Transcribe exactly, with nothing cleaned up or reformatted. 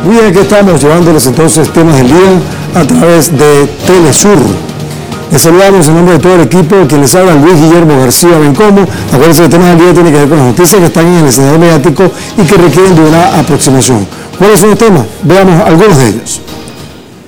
Bien, aquí estamos llevándoles entonces temas del día a través de Telesur. Les saludamos en nombre de todo el equipo, quien les habla Luis Guillermo García Bencomo. Acuérdense que el tema del día tiene que ver con las noticias que están en el escenario mediático y que requieren de una aproximación. ¿Cuáles son los temas? Veamos algunos de ellos.